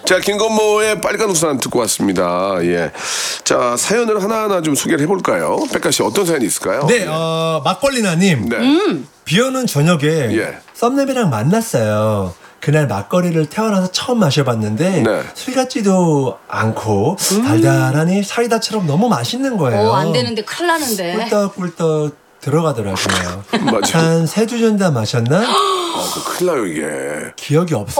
자, 김건모의 빨간 우산 듣고 왔습니다. 예. 자, 사연을 하나하나 좀 소개를 해볼까요? 백가 씨, 어떤 사연이 있을까요? 네, 막걸리나님. 네. 비 오는 저녁에 예. 썸남이랑 만났어요. 그날 막걸리를 태어나서 처음 마셔봤는데 네. 술 같지도 않고 달달하니 사이다처럼 너무 맛있는 거예요. 안 되는데 큰일 나는데. 꿀떡꿀떡 들어가더라고요. 맞아. 한 3-2잔 다 마셨나? 큰일 나요, 이게. 기억이 없어요.